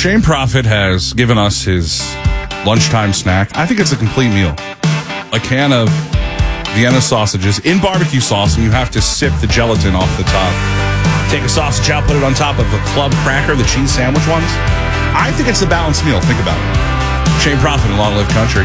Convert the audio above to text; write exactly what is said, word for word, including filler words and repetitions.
Shane Prophet has given us his lunchtime snack. I think it's a complete meal. A can of Vienna sausages in barbecue sauce, and you have to sip the gelatin off the top. Take a sausage out, put it on top of a club cracker, the cheese sandwich ones. I think it's a balanced meal. Think about it. Shane Prophet in Long Live Country.